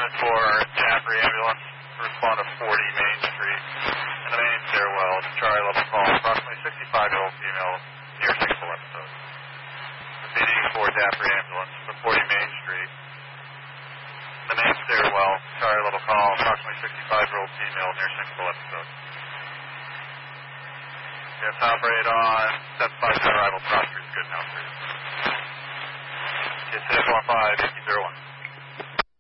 for Jaffrey ambulance, respond to 40 Main Street. In the main stairwell, Charlie level call, approximately 65-year-old female near sexual episode. Proceeding for Jaffrey ambulance, to 40 Main Street. In the main stairwell, Charlie level call, approximately 65-year-old female near sexual episode. Yes, operate on 750 arrival, cross street, good now, please. Yes, 715, 1801.